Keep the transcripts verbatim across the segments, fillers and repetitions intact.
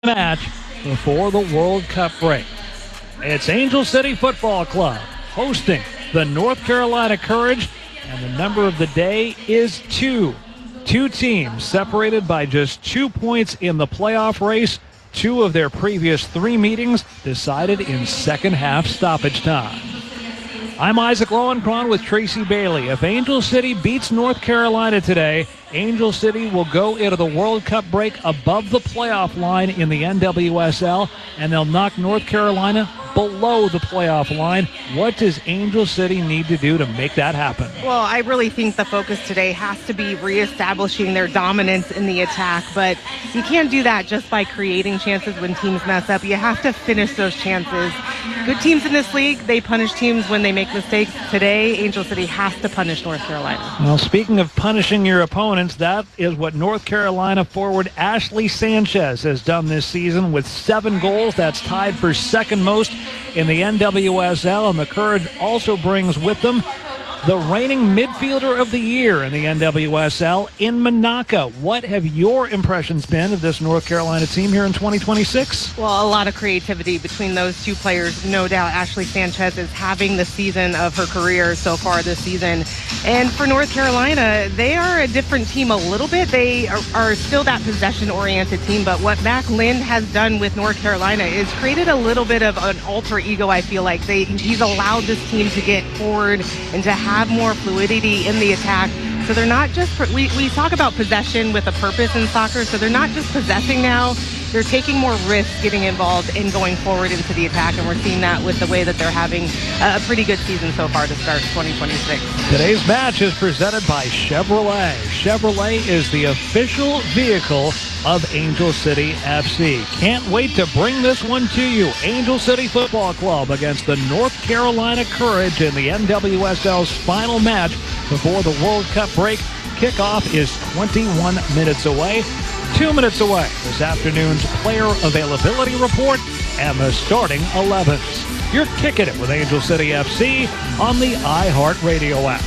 match before the World Cup break. It's Angel City Football Club hosting the North Carolina Courage, and the number of the day is two. Two teams separated by just two points in the playoff race. Two of their previous three meetings decided in second half stoppage time. I'm Isaac Lowenkron with Tracy Bailey. If Angel City beats North Carolina today, Angel City will go into the World Cup break above the playoff line in the N W S L, and they'll knock North Carolina below the playoff line. What does Angel City need to do to make that happen? Well, I really think the focus today has to be reestablishing their dominance in the attack, but you can't do that just by creating chances when teams mess up. You have to finish those chances. Good teams in this league, they punish teams when they make mistakes. Today, Angel City has to punish North Carolina. Well, speaking of punishing your opponents, that is what North Carolina forward Ashley Sanchez has done this season with seven goals. That's tied for second most in the N W S L, and the Courage also brings with them the reigning midfielder of the year in the N W S L in Manaka. What have your impressions been of this North Carolina team here in twenty twenty-six? Well, a lot of creativity between those two players. No doubt Ashley Sanchez is having the season of her career so far this season. And for North Carolina, they are a different team a little bit. They are, are still that possession-oriented team, but what Mac Lind has done with North Carolina is created a little bit of an alter ego, I feel like. They, he's allowed this team to get forward and to have have more fluidity in the attack. So they're not just, we, we talk about possession with a purpose in soccer, so they're not just possessing now, they're taking more risks getting involved in going forward into the attack, and we're seeing that with the way that they're having a pretty good season so far to start twenty twenty-six. Today's match is presented by Chevrolet. Chevrolet is the official vehicle of Angel City F C. Can't wait to bring this one to you. Angel City Football Club against the North Carolina Courage in the N W S L's final match before the World Cup break. Kickoff is twenty-one minutes away. Two minutes away, this afternoon's player availability report and the starting elevens. You're kicking it with Angel City F C on the iHeartRadio app.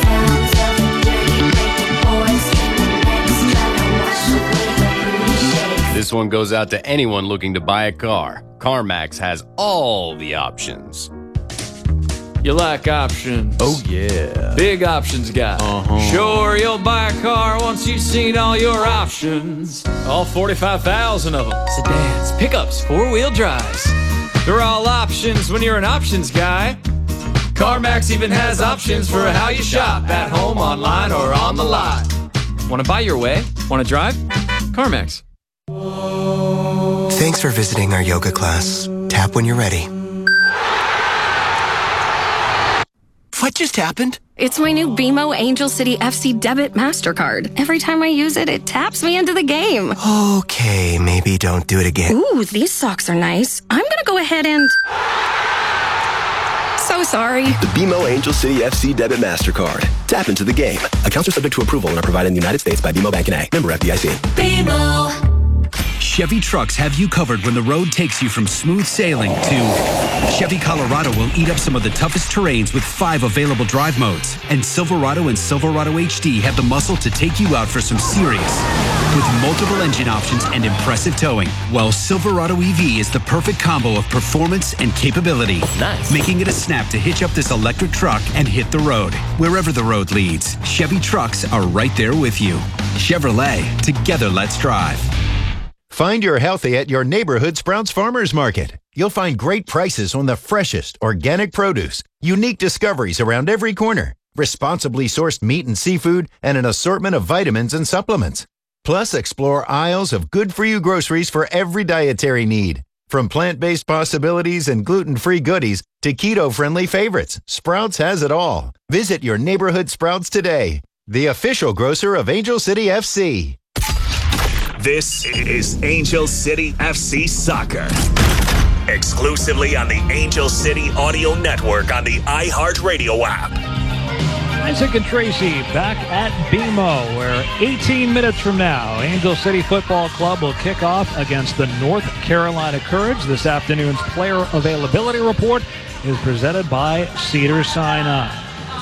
This one goes out to anyone looking to buy a car. CarMax has all the options. You like options? Oh, yeah. Big options guy. Uh-huh. Sure, you'll buy a car once you've seen all your options. All forty-five thousand of them. Sedans, pickups, four-wheel drives. They're all options when you're an options guy. CarMax even has options for how you shop, at home, online, or on the lot. Want to buy your way? Want to drive? CarMax. Thanks for visiting our yoga class. Tap when you're ready. What just happened? It's my new B M O Angel City F C debit MasterCard. Every time I use it, it taps me into the game. Okay, maybe don't do it again. Ooh, these socks are nice. I'm gonna go ahead and... So sorry. The B M O Angel City F C debit MasterCard. Tap into the game. Accounts are subject to approval and are provided in the United States by B M O Bank N A. Member F D I C. B M O. Chevy trucks have you covered when the road takes you from smooth sailing to Chevy Colorado will eat up some of the toughest terrains with five available drive modes. And Silverado and Silverado H D have the muscle to take you out for some serious with multiple engine options and impressive towing. While Silverado E V is the perfect combo of performance and capability. Nice. Making it a snap to hitch up this electric truck and hit the road. Wherever the road leads, Chevy trucks are right there with you. Chevrolet, together let's drive. Find your healthy at your neighborhood Sprouts Farmers Market. You'll find great prices on the freshest organic produce, unique discoveries around every corner, responsibly sourced meat and seafood, and an assortment of vitamins and supplements. Plus, explore aisles of good-for-you groceries for every dietary need. From plant-based possibilities and gluten-free goodies to keto-friendly favorites, Sprouts has it all. Visit your neighborhood Sprouts today, the official grocer of Angel City F C. This is Angel City F C Soccer. Exclusively on the Angel City Audio Network on the iHeartRadio app. Isaac and Tracy back at B M O, where eighteen minutes from now, Angel City Football Club will kick off against the North Carolina Courage. This afternoon's player availability report is presented by Cedar Sinai.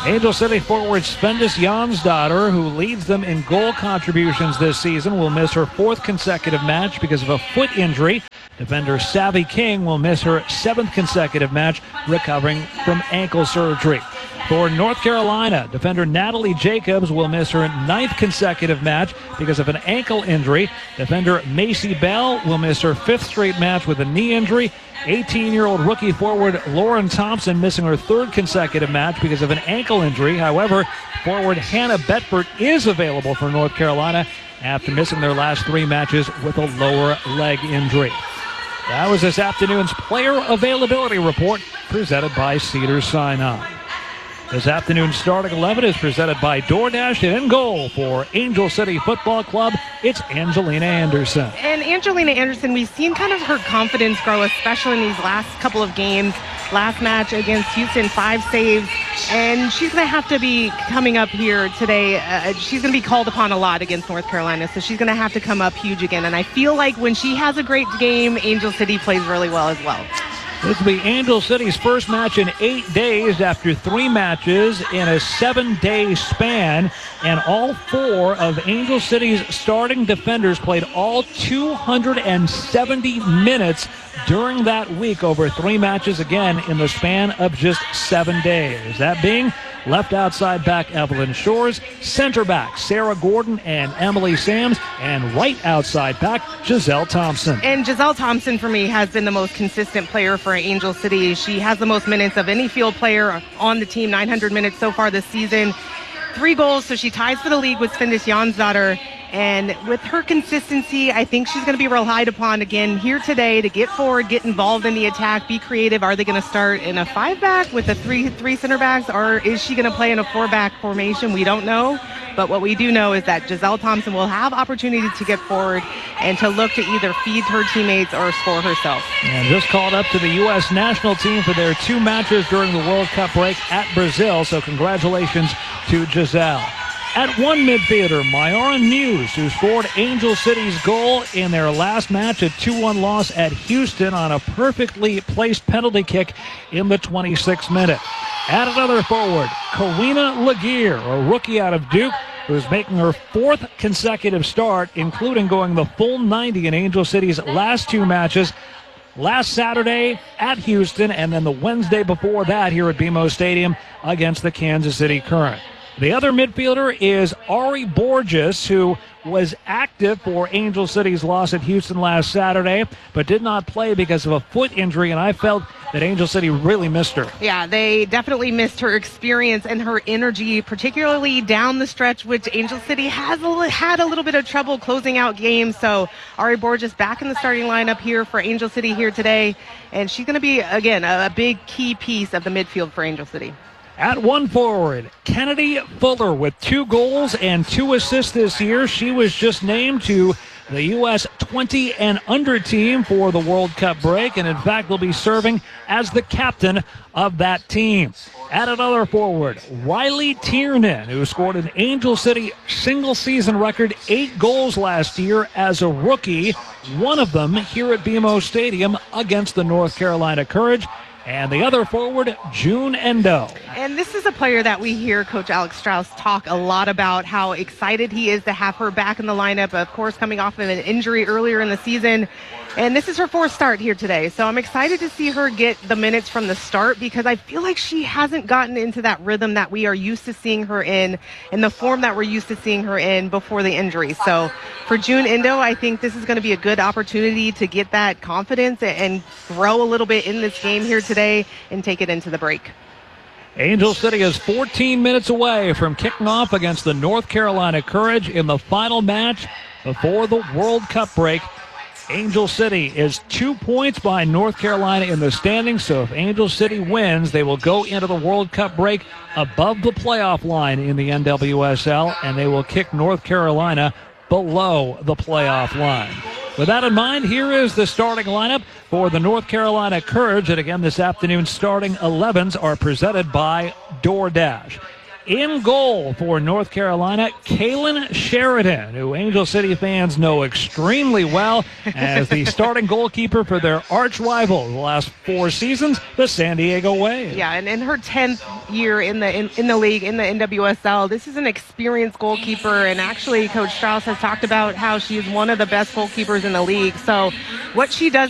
Angel City forward Svendis Jonsdottir, who leads them in goal contributions this season, will miss her fourth consecutive match because of a foot injury. Defender Savvy King will miss her seventh consecutive match, recovering from ankle surgery. For North Carolina, defender Natalie Jacobs will miss her ninth consecutive match because of an ankle injury. Defender Macy Bell will miss her fifth straight match with a knee injury. eighteen-year-old rookie forward Lauren Thompson missing her third consecutive match because of an ankle injury. However, forward Hannah Betford is available for North Carolina after missing their last three matches with a lower leg injury. That was this afternoon's player availability report presented by Cedars-Sinai. This afternoon's starting eleven is presented by DoorDash, and in goal for Angel City Football Club, it's Angelina Anderson. And Angelina Anderson, we've seen kind of her confidence grow, especially in these last couple of games. Last match against Houston, five saves, and she's going to have to be coming up here today. Uh, she's going to be called upon a lot against North Carolina, so she's going to have to come up huge again. And I feel like when she has a great game, Angel City plays really well as well. This will be Angel City's first match in eight days after three matches in a seven-day span. And all four of Angel City's starting defenders played all two hundred seventy minutes during that week over three matches, again, in the span of just seven days. That being left outside back Evelyn Shores, center back Sarah Gordon and Emily Sams, and right outside back Giselle Thompson. And Giselle Thompson, for me, has been the most consistent player for Angel City. She has the most minutes of any field player on the team, nine hundred minutes so far this season. Three goals, so she ties for the league with Svendis Jonsdottir. And with her consistency, I think she's going to be relied upon again here today to get forward, get involved in the attack, be creative. Are they going to start in a five-back with a three three center backs, or is she going to play in a four-back formation? We don't know. But what we do know is that Giselle Thompson will have opportunity to get forward and to look to either feed her teammates or score herself. And just called up to the U S national team for their two matches during the World Cup break at Brazil. So congratulations to Giselle. At one midfielder, Myron Muse, who scored Angel City's goal in their last match, a two one loss at Houston on a perfectly placed penalty kick in the twenty-sixth minute. At another forward, Karina Laguerre, a rookie out of Duke, who's making her fourth consecutive start, including going the full ninety in Angel City's last two matches. Last Saturday at Houston, and then the Wednesday before that here at B M O Stadium against the Kansas City Current. The other midfielder is Ari Borges, who was active for Angel City's loss at Houston last Saturday, but did not play because of a foot injury, and I felt that Angel City really missed her. Yeah, they definitely missed her experience and her energy, particularly down the stretch, which Angel City has a, had a little bit of trouble closing out games. So Ari Borges back in the starting lineup here for Angel City here today, and she's going to be, again, a, a big key piece of the midfield for Angel City. At one forward, Kennedy Fuller with two goals and two assists this year. She was just named to the U S twenty and under team for the World Cup break, and in fact will be serving as the captain of that team. At another forward, Riley Tiernan, who scored an Angel City single-season record eight goals last year as a rookie, one of them here at B M O Stadium against the North Carolina Courage. And the other forward, June Endo. And this is a player that we hear Coach Alex Strauss talk a lot about, how excited he is to have her back in the lineup, of course, coming off of an injury earlier in the season. And this is her fourth start here today. So I'm excited to see her get the minutes from the start, because I feel like she hasn't gotten into that rhythm that we are used to seeing her in, in the form that we're used to seeing her in before the injury. So for June Endo, I think this is going to be a good opportunity to get that confidence and grow a little bit in this game here today and take it into the break. Angel City is fourteen minutes away from kicking off against the North Carolina Courage in the final match before the World Cup break. Angel City is two points behind North Carolina in the standings, so if Angel City wins, they will go into the World Cup break above the playoff line in the N W S L, and they will kick North Carolina below the playoff line. With that in mind, here is the starting lineup for the North Carolina Courage, and again, this afternoon's starting elevens are presented by DoorDash. In goal for North Carolina, Kaylin Sheridan, who Angel City fans know extremely well as the starting goalkeeper for their arch rival the last four seasons, the San Diego Wave. Yeah, and in her tenth year in the in, in the league, in the N W S L, this is an experienced goalkeeper, and actually Coach Strauss has talked about how she's one of the best goalkeepers in the league. So what she does